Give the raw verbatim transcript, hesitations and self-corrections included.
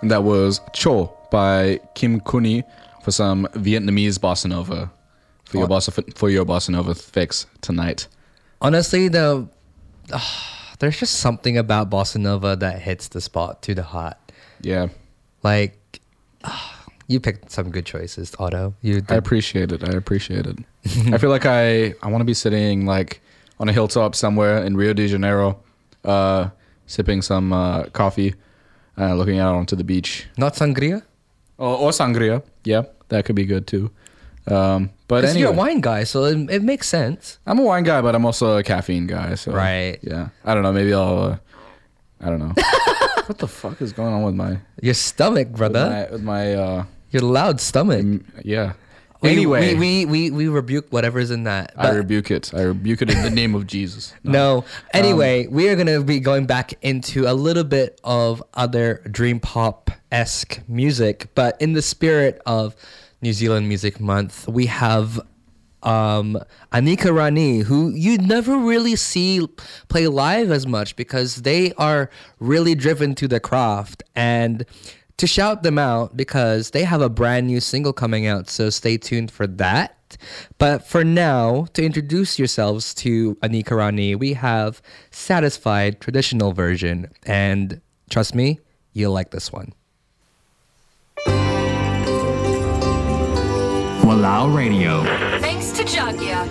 And that was Cho by Kim Kuni for some Vietnamese bossa nova for your bossa for your bossa nova fix tonight. Honestly, though, uh, there's just something about bossa nova that hits the spot to the heart. Yeah, like uh, you picked some good choices, Otto. You did. I appreciate it. I appreciate it. I feel like I I want to be sitting like on a hilltop somewhere in Rio de Janeiro, uh, sipping some uh, coffee, uh, looking out onto the beach. Not sangria? Or, or sangria. Yeah, that could be good too. Um, but anyway, you're a wine guy, so it, it makes sense. I'm a wine guy, but I'm also a caffeine guy. So right. Yeah. I don't know. Maybe I'll. Uh, I don't know. What the fuck is going on with my your stomach, brother? With my, with my uh, your loud stomach. Um, yeah. We, anyway, we, we we we rebuke whatever's in that. I rebuke it. I rebuke it in the name of Jesus. No. no. Anyway, um, we are gonna be going back into a little bit of other dream pop esque music, but in the spirit of New Zealand Music Month, we have um, Anika Rani, who you never really see play live as much because they are really driven to the craft. And to shout them out because they have a brand new single coming out, so stay tuned for that. But for now, to introduce yourselves to Anika Rani, we have Satisfied traditional version. And trust me, you'll like this one. Walau Radio. Thanks to Jagia.